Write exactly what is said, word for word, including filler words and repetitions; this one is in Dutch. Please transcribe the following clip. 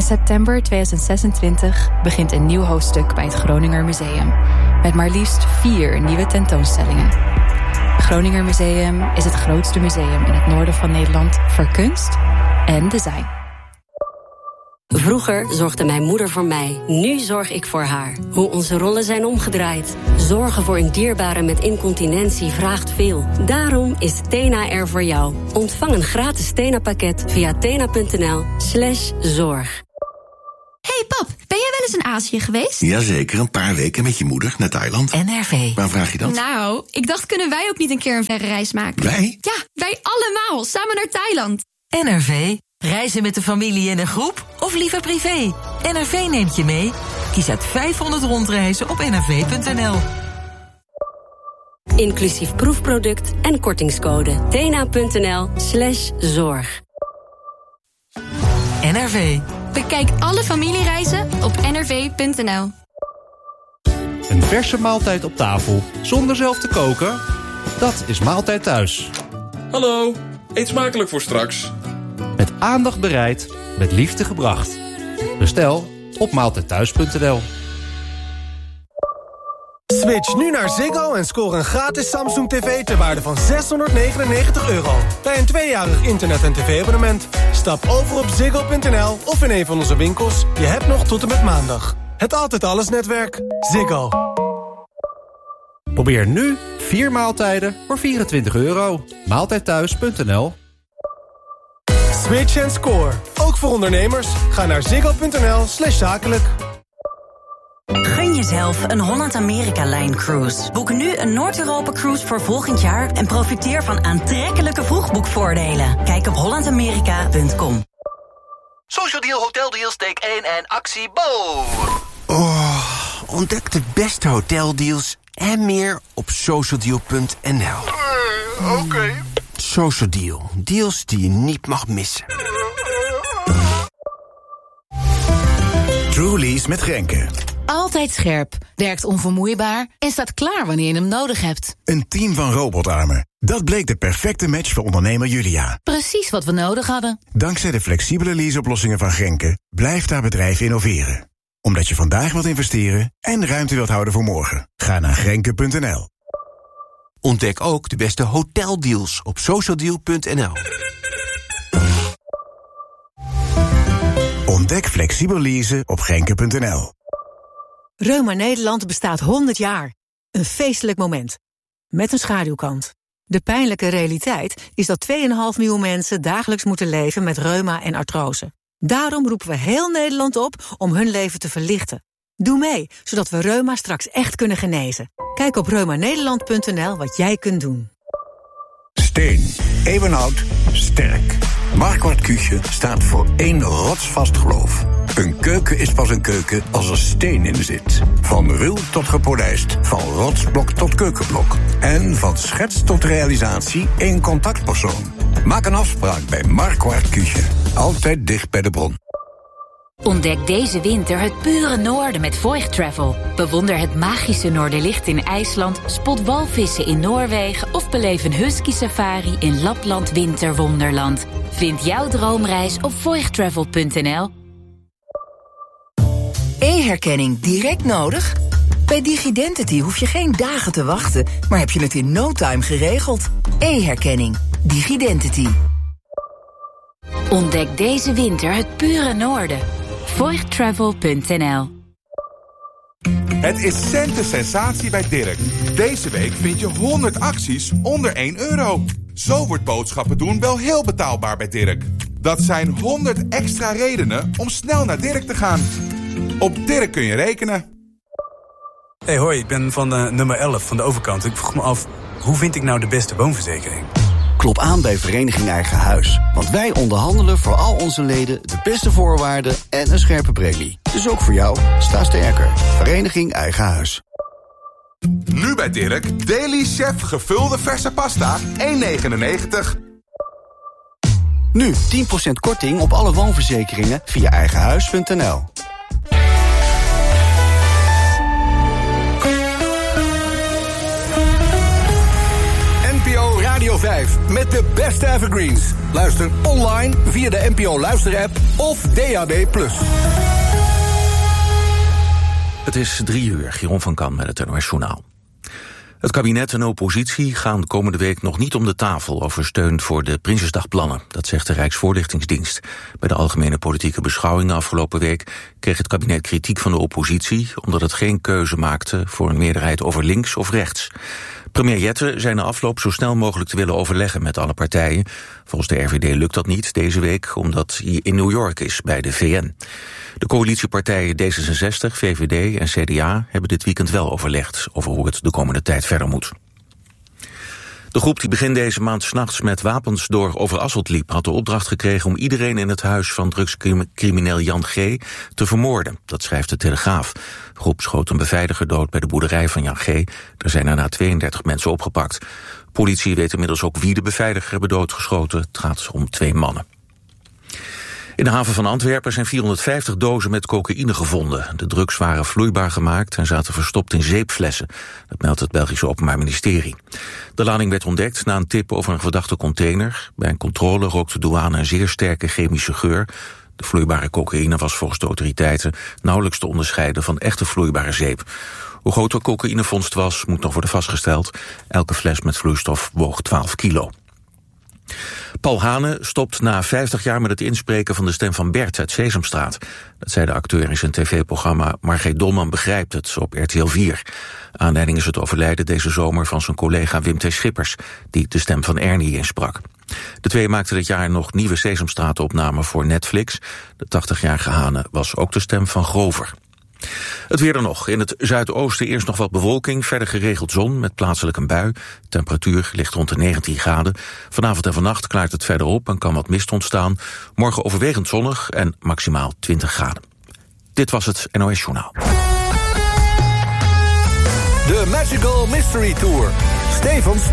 september tweeduizend zesentwintig begint een nieuw hoofdstuk bij het Groninger Museum. Met maar liefst vier nieuwe tentoonstellingen. Het Groninger Museum is het grootste museum in het noorden van Nederland voor kunst en design. Vroeger zorgde mijn moeder voor mij. Nu zorg ik voor haar. Hoe onze rollen zijn omgedraaid. Zorgen voor een dierbare met incontinentie vraagt veel. Daarom is Tena er voor jou. Ontvang een gratis Tena-pakket via tena.nl slash zorg. Hey pap, ben jij wel eens in Azië geweest? Jazeker, een paar weken met je moeder naar Thailand. N R V. Waar vraag je dat? Nou, ik dacht, kunnen wij ook niet een keer een verre reis maken? Wij? Ja, wij allemaal, samen naar Thailand. N R V. Reizen met de familie in een groep of liever privé? N R V neemt je mee. Kies uit vijfhonderd rondreizen op n r v punt n l. Inclusief proefproduct en kortingscode. tena.nl slash zorg. N R V. Bekijk alle familiereizen op n r v punt n l. Een verse maaltijd op tafel, zonder zelf te koken? Dat is Maaltijd Thuis. Hallo, eet smakelijk voor straks. Met aandacht bereid, met liefde gebracht. Bestel op maaltijdthuis punt n l. Switch nu naar Ziggo en score een gratis Samsung T V ter waarde van zeshonderdnegenennegentig euro. Bij een tweejarig internet- en tv-abonnement. Stap over op ziggo punt n l of in een van onze winkels. Je hebt nog tot en met maandag. Het Altijd Alles netwerk. Ziggo. Probeer nu vier maaltijden voor vierentwintig euro. maaltijdthuis punt n l. Switch en score. Ook voor ondernemers. Ga naar ziggo punt n l slash zakelijk. Gun jezelf een Holland-Amerika-Line-cruise. Boek nu een Noord-Europa-cruise voor volgend jaar en profiteer van aantrekkelijke vroegboekvoordelen. Kijk op holland amerika punt com. Social Deal Hotel Deals take één en actie Bo. Oh, ontdek de beste hoteldeals en meer op social deal punt n l. Uh, Oké. Okay. Social Deal. Deals die je niet mag missen. Truly's met Grenke. Altijd scherp, werkt onvermoeibaar en staat klaar wanneer je hem nodig hebt. Een team van robotarmen. Dat bleek de perfecte match voor ondernemer Julia. Precies wat we nodig hadden. Dankzij de flexibele leaseoplossingen van Grenke blijft haar bedrijf innoveren. Omdat je vandaag wilt investeren en ruimte wilt houden voor morgen. Ga naar grenke punt n l. Ontdek ook de beste hoteldeals op social deal punt n l. Ontdek flexibel leasen op grenke punt n l. Reuma Nederland bestaat honderd jaar. Een feestelijk moment. Met een schaduwkant. De pijnlijke realiteit is dat twee komma vijf miljoen mensen dagelijks moeten leven met reuma en artrose. Daarom roepen we heel Nederland op om hun leven te verlichten. Doe mee, zodat we reuma straks echt kunnen genezen. Kijk op reuma nederland punt n l wat jij kunt doen. Steen. Ebenhout. Sterk. Marquardt Küche staat voor één rotsvast geloof. Een keuken is pas een keuken als er steen in zit. Van ruw tot gepolijst, van rotsblok tot keukenblok. En van schets tot realisatie één contactpersoon. Maak een afspraak bij Marquardt Küche. Altijd dicht bij de bron. Ontdek deze winter het pure noorden met Voigt Travel. Bewonder het magische Noorderlicht in IJsland, spot walvissen in Noorwegen of beleef een husky safari in Lapland Winterwonderland. Vind jouw droomreis op voigt travel punt n l. E-herkenning direct nodig? Bij DigiDentity hoef je geen dagen te wachten, maar heb je het in no time geregeld. E-herkenning. DigiDentity. Ontdek deze winter het pure noorden. voigt travel punt n l. Het is centen sensatie bij Dirk. Deze week vind je honderd acties onder één euro. Zo wordt boodschappen doen wel heel betaalbaar bij Dirk. Dat zijn honderd extra redenen om snel naar Dirk te gaan. Op Dirk kun je rekenen. Hey, hoi, ik ben van uh, nummer elf van de overkant. Ik vroeg me af, hoe vind ik nou de beste woonverzekering? Klop aan bij Vereniging Eigen Huis. Want wij onderhandelen voor al onze leden de beste voorwaarden en een scherpe premie. Dus ook voor jou, sta sterker. Vereniging Eigen Huis. Nu bij Dirk, Daily Chef gevulde verse pasta, één negenennegentig. Nu tien procent korting op alle woonverzekeringen via eigenhuis punt n l. N P O Radio vijf met de beste evergreens. Luister online via de N P O Luister-app of D A B plus. Het is drie uur, Jeroen van Kan met het N O S Journaal. Het kabinet en oppositie gaan de komende week nog niet om de tafel over steun voor de Prinsjesdagplannen. Dat zegt de Rijksvoorlichtingsdienst. Bij de algemene politieke beschouwingen afgelopen week kreeg het kabinet kritiek van de oppositie omdat het geen keuze maakte voor een meerderheid over links of rechts. Premier Jette zei na afloop zo snel mogelijk te willen overleggen met alle partijen. Volgens de R V D lukt dat niet deze week omdat hij in New York is bij de V N. De coalitiepartijen D zesenzestig, V V D en C D A hebben dit weekend wel overlegd over hoe het de komende tijd verder moet. De groep die begin deze maand 's nachts met wapens door Overasselt liep had de opdracht gekregen om iedereen in het huis van drugscrimineel Jan G. te vermoorden. Dat schrijft de Telegraaf. De groep schoot een beveiliger dood bij de boerderij van Jan G. Er zijn daarna tweeëndertig mensen opgepakt. Politie weet inmiddels ook wie de beveiliger hebben doodgeschoten. Het gaat om twee mannen. In de haven van Antwerpen zijn vierhonderdvijftig dozen met cocaïne gevonden. De drugs waren vloeibaar gemaakt en zaten verstopt in zeepflessen. Dat meldt het Belgische Openbaar Ministerie. De lading werd ontdekt na een tip over een verdachte container. Bij een controle rook de douane een zeer sterke chemische geur. De vloeibare cocaïne was volgens de autoriteiten nauwelijks te onderscheiden van echte vloeibare zeep. Hoe groot de cocaïnevondst was, moet nog worden vastgesteld. Elke fles met vloeistof woog twaalf kilo. Paul Hane stopt na vijftig jaar met het inspreken van de stem van Bert uit Sesamstraat. Dat zei de acteur in zijn tv-programma Margreet Dolman begrijpt het op R T L vier. Aanleiding is het overlijden deze zomer van zijn collega Wim T. Schippers, die de stem van Ernie insprak. De twee maakten dit jaar nog nieuwe Sesamstraat-opnamen voor Netflix. De tachtigjarige Hane was ook de stem van Grover. Het weer dan nog. In het zuidoosten eerst nog wat bewolking. Verder geregeld zon met plaatselijk een bui. Temperatuur ligt rond de negentien graden. Vanavond en vannacht klaart het verder op en kan wat mist ontstaan. Morgen overwegend zonnig en maximaal twintig graden. Dit was het N O S Journaal. De Magical Mystery Tour. Stevens